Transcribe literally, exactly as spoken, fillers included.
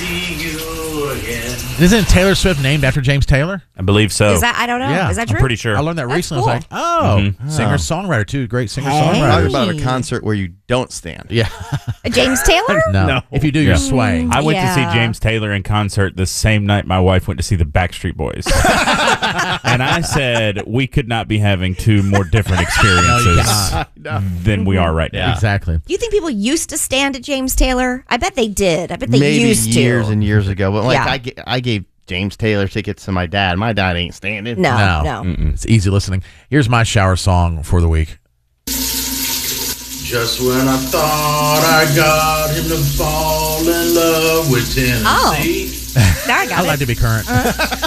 see you again. Isn't Taylor Swift named after James Taylor? I believe so. Is that? I don't know. Yeah, Is that I'm true? pretty sure. I learned that That's recently. cool. I was like, oh, Mhm. singer-songwriter, too. Great Talk singer-songwriter. about a concert where you don't stand. Yeah. James Taylor? No. No. If you do, Yeah. you're swaying. I went Yeah. to see James Taylor in concert the same night my wife went to see the Backstreet Boys. And I said, we could not be having two more different experiences than we are right now. Exactly. Do you think people used to stand at James Taylor? I bet they did. I bet they Maybe used to. years and years ago. But like Yeah. I, ga- I gave James Taylor tickets to my dad. My dad ain't standing. No, No. no. Mm-mm. It's easy listening. Here's my shower song for the week. Just when I thought I got him to fall in love with Tennessee. There I got I it. like to be current. Uh-huh.